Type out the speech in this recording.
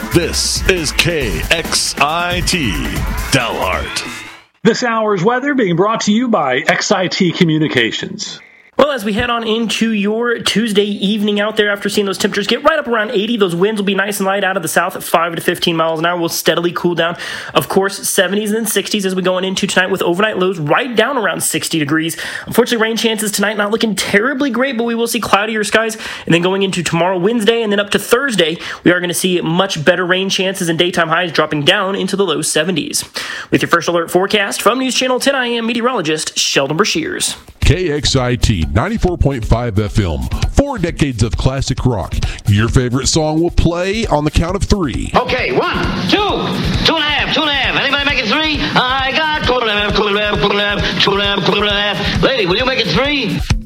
This is KXIT Dalhart. This hour's weather being brought to you by XIT Communications. Well, as we head on into your Tuesday evening out there after seeing those temperatures get right up around 80, those winds will be nice and light out of the south at 5 to 15 miles an hour. Will steadily cool down. Of course, 70s and 60s as we go on into tonight with overnight lows right down around 60 degrees. Unfortunately, rain chances tonight not looking terribly great, but we will see cloudier skies. And then going into tomorrow, Wednesday, and then up to Thursday, we are going to see much better rain chances and daytime highs dropping down into the low 70s. With your first alert forecast from News Channel 10, I am meteorologist Sheldon Brashears. KXIT 94.5 FM, 4 decades of classic rock. Your favorite song will play on the count of 3. Okay, 1, 2, 2.5. Anybody make it 3? I got 2.5. Lady, will you make it 3?